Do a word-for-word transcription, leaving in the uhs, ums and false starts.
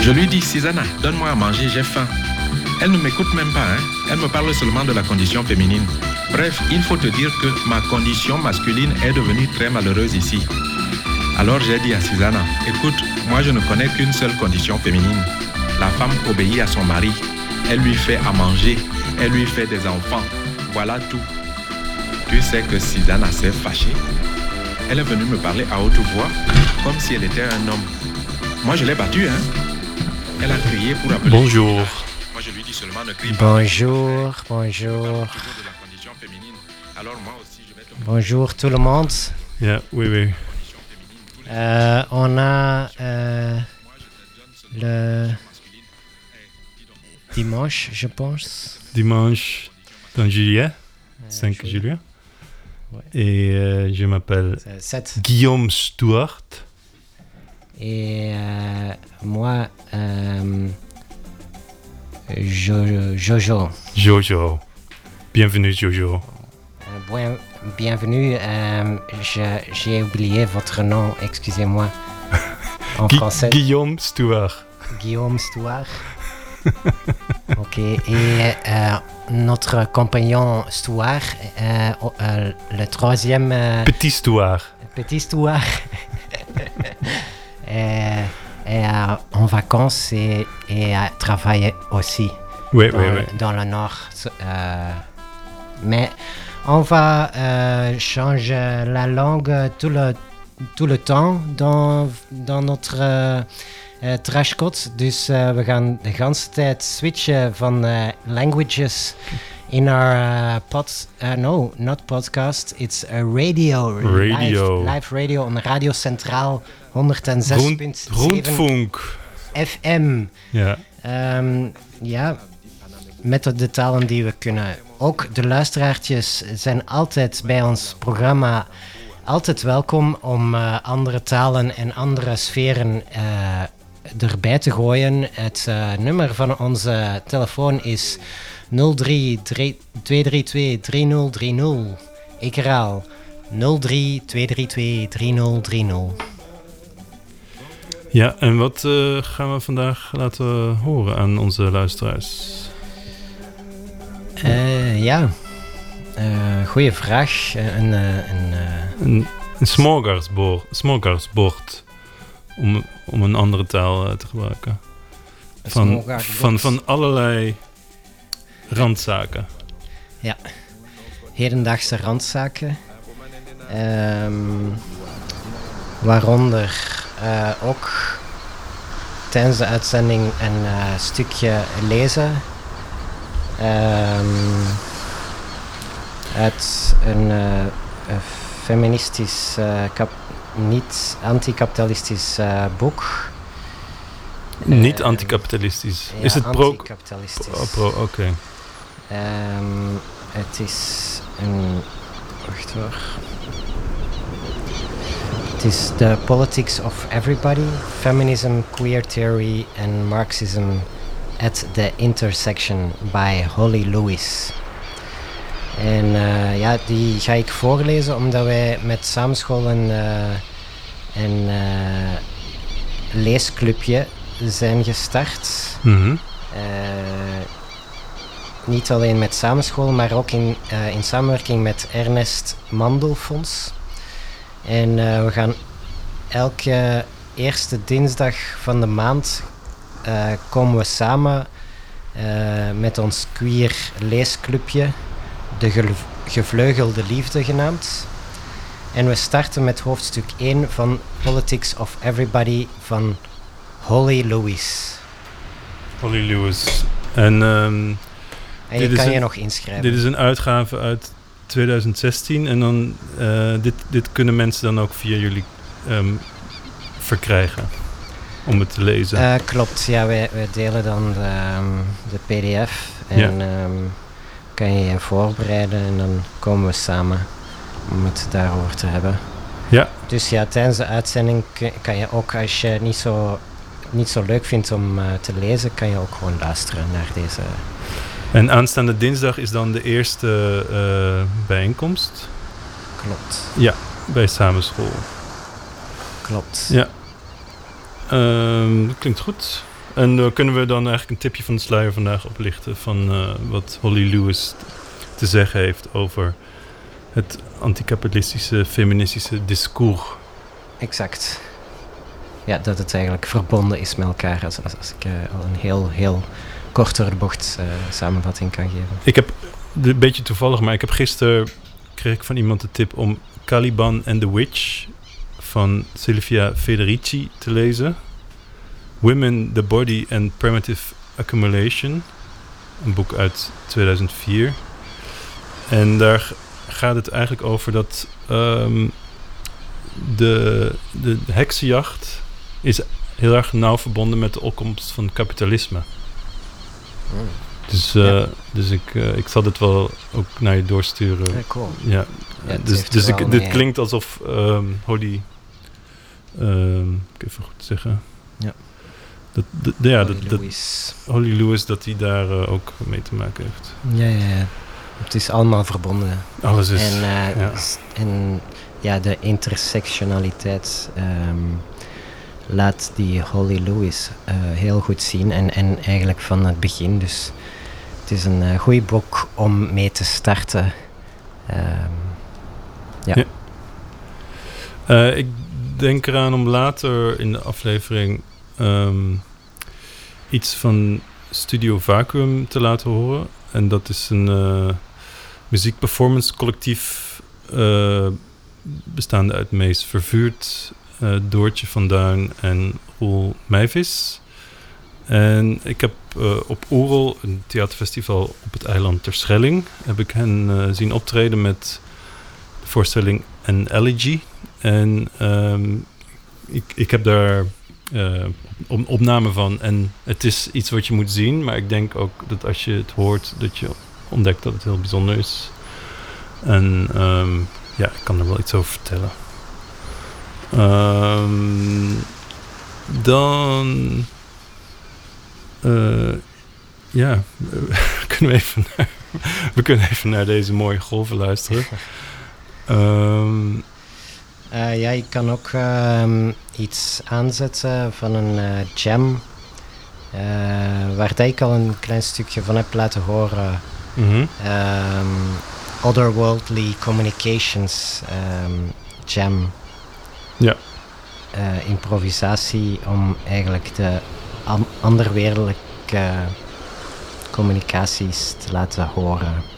Je lui dis, Susanna, donne-moi à manger, j'ai faim. Elle ne m'écoute même pas, hein. Elle me parle seulement de la condition féminine. Bref, il faut te dire que ma condition masculine est devenue très malheureuse ici. Alors j'ai dit à Susanna, écoute, moi je ne connais qu'une seule condition féminine. La femme obéit à son mari. Elle lui fait à manger. Elle lui fait des enfants. Voilà tout. Tu sais que Susanna s'est fâchée. Elle est venue me parler à haute voix, comme si elle était un homme. Moi je l'ai battue, hein. Elle a crié pour appeler. Bonjour. Moi je lui dis seulement ne crie pas. Bonjour, bonjour. Bonjour tout le monde. Ja, oui, oui. Euh, on a euh, le dimanche, je pense. Dimanche dans juillet, Euh, cinq juillet. juillet. Ouais. Et euh, je m'appelle C'est sept. Guillaume Stuart. Et euh, moi, euh, Jo- Jojo. Jojo. Bienvenue Jojo. Euh, bien- bienvenue. euh, je- j'ai oublié votre nom, excusez-moi. En Gui- français. Guillaume Stuart. Guillaume Stuart. Ok. Et euh, notre compagnon Stuart, euh, oh, euh, le troisième euh, Petit Stuart. petit Stuart, est, est euh, en vacances et, et euh, travaille aussi Oui, dans, oui, oui. dans le nord. Euh, mais on va euh, changer la langue tout le, tout le temps dans, dans notre uh, uh, trashcode. Dus uh, we gaan de hele tijd switchen van uh, languages in our uh, pod... Uh, no, not podcast. It's a radio. Radio. Live, live radio on Radio Centraal honderdzes Rond, komma zeven rondfunk. F M. Ja. Um, ja, met de, de talen die we kunnen. Ook de luisteraartjes zijn altijd bij ons programma altijd welkom om uh, andere talen en andere sferen uh, erbij te gooien. Het uh, nummer van onze telefoon is nul drie twee drie twee drie nul drie nul. Ik herhaal nul drie twee drie twee drie nul drie nul. Ja, en wat uh, gaan we vandaag laten horen aan onze luisteraars? Uh, ja, uh, goeie vraag. Uh, een, uh, een, uh... Een, een smorgasbord, smorgasbord om, om een andere taal uh, te gebruiken. Van, van, van allerlei randzaken. Ja, hedendaagse randzaken. Um, waaronder uh, ook tijdens de uitzending een uh, stukje lezen. Um, uit een, uh, een feministisch, uh, kap- niet anticapitalistisch uh, boek. Niet Um, anticapitalistisch. Ja, is het pro... anticapitalistisch. Oh, pro Oké. Okay. Um, het is een... Wacht hoor. Het is The Politics of Everybody, Feminism, Queer Theory and Marxism at the Intersection by Holly Lewis. En uh, ja, die ga ik voorlezen omdat wij met Samenschool een, uh, een uh, leesclubje zijn gestart. Mm-hmm. Uh, niet alleen met Samenschool, maar ook in, uh, in samenwerking met Ernest Mandelfonds. En uh, we gaan elke eerste dinsdag van de maand uh, komen we samen uh, met ons queer leesclubje, de Gev- Gevleugelde Liefde genaamd. En we starten met hoofdstuk één van Politics of Everybody van Holly Lewis. Holly Lewis. En, um, en je dit kan is je een, nog inschrijven. Dit is een uitgave uit twintig zestien. En dan, uh, dit, dit kunnen mensen dan ook via jullie um, verkrijgen. Om het te lezen. Uh, klopt, ja, wij, wij delen dan de, um, de P D F. En ja. um, kan je je voorbereiden en dan komen we samen om het daarover te hebben. Ja. Dus ja, tijdens de uitzending kan je ook, als je het niet zo, niet zo leuk vindt om uh, te lezen, kan je ook gewoon luisteren naar deze. En aanstaande dinsdag is dan de eerste uh, bijeenkomst? Klopt. Ja, bij Samenschool. Klopt. Ja. Um, dat klinkt goed. En uh, kunnen we dan eigenlijk een tipje van de sluier vandaag oplichten van uh, wat Holly Lewis te zeggen heeft over het anticapitalistische, feministische discours. Exact. Ja, dat het eigenlijk verbonden is met elkaar, als, als, als ik uh, al een heel, heel kort door de bocht uh, samenvatting kan geven. Ik heb, een beetje toevallig, maar ik heb gisteren, kreeg ik van iemand de tip om Caliban and the Witch van Silvia Federici te lezen. Women, the Body and Primitive Accumulation. Een boek uit tweeduizend vier. En daar gaat het eigenlijk over dat um, de, de heksenjacht is heel erg nauw verbonden met de opkomst van kapitalisme. Mm. Dus, uh, ja. dus ik, uh, ik zal dit wel ook naar je doorsturen. Ja, cool. Ja. Ja, dus dus ik, dit klinkt alsof um, Holly... Um, ik even goed zeggen... Ja. Dat, de, de, ja, Holly, dat, Lewis. dat, Holly Lewis, dat hij daar uh, ook mee te maken heeft. Ja, ja, ja. Het is allemaal verbonden. Alles is... En, uh, ja. en ja, de intersectionaliteit um, laat die Holly Lewis uh, heel goed zien. En, en eigenlijk van het begin. Dus het is een uh, goed boek om mee te starten. Um, ja. ja. Uh, ik denk eraan om later in de aflevering um, iets van Studio Vacuum te laten horen. En dat is een uh, muziekperformance collectief uh, bestaande uit Mees Vervuurd, uh, Doortje van Duin en Roel Meijvis. En ik heb uh, op Oerol, een theaterfestival op het eiland Terschelling, heb ik hen uh, zien optreden met de voorstelling An Elegy. En um, ik, ik heb daar uh, op, opname van. En het is iets wat je moet zien. Maar ik denk ook dat als je het hoort, dat je ontdekt dat het heel bijzonder is. En um, ja, ik kan er wel iets over vertellen. Um, dan... Uh, ja, we kunnen even naar, we kunnen even naar deze mooie golven luisteren. Um, uh, ja, je kan ook uh, iets aanzetten van een uh, jam, uh, waar ik al een klein stukje van heb laten horen. Mm-hmm. Um, Otherworldly Communications um, jam. Ja. Uh, improvisatie om eigenlijk de an- anderwereldelijke communicaties te laten horen.